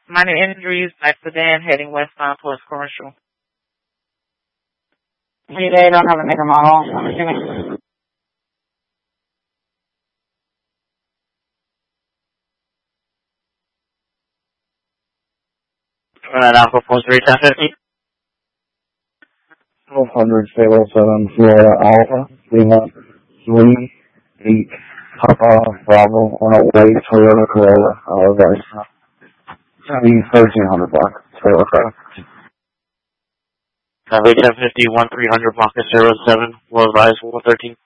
Minor injuries by sedan heading westbound towards Commercial. They don't have a maker model, I'm assuming. Alpha 431050. 1200 7, Florida Alpha, Lima 38 Papa Bravo on a way Toyota Corolla, advice. 1300 block, Toyota Corolla. 1050 1300 block 07, will advise 113.